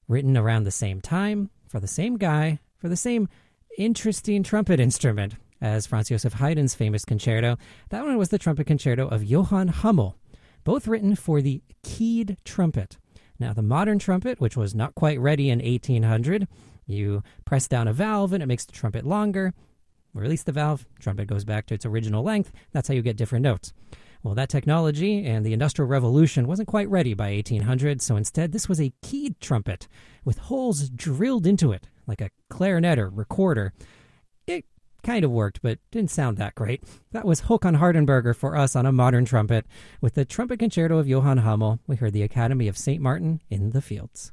written around the same time, for the same guy, for the same interesting trumpet instrument as Franz Joseph Haydn's famous concerto. That one was the trumpet concerto of Johann Hummel, both written for the keyed trumpet. Now, the modern trumpet, which was not quite ready in 1800, you press down a valve and it makes the trumpet longer. Release the valve, trumpet goes back to its original length. That's how you get different notes. Well, that technology and the Industrial Revolution wasn't quite ready by 1800, so instead this was a keyed trumpet with holes drilled into it, like a clarinet or recorder. It kind of worked, but didn't sound that great. That was Håkan Hardenberger for us on a modern trumpet. With the trumpet concerto of Johann Hummel, we heard the Academy of St. Martin in the Fields.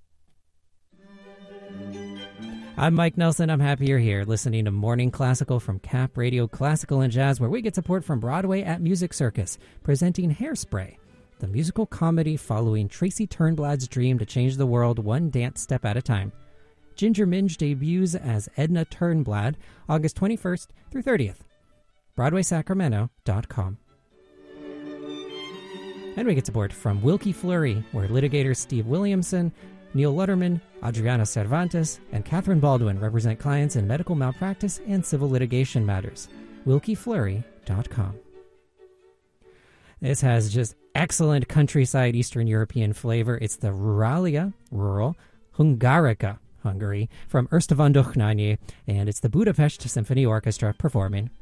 I'm Mike Nelson. I'm happy you're here, listening to Morning Classical from Cap Radio Classical and Jazz, where we get support from Broadway at Music Circus, presenting Hairspray, the musical comedy following Tracy Turnblad's dream to change the world one dance step at a time. Ginger Minge debuts as Edna Turnblad August 21st through 30th. BroadwaySacramento.com. And we get support from Wilkie Fleury, where litigators Steve Williamson, Neil Lutterman, Adriana Cervantes, and Catherine Baldwin represent clients in medical malpractice and civil litigation matters. WilkieFleury.com. This has just excellent countryside Eastern European flavor. It's the Ruralia, rural, Hungarica, Hungary, from Erste van Duchnanye, and it's the Budapest Symphony Orchestra performing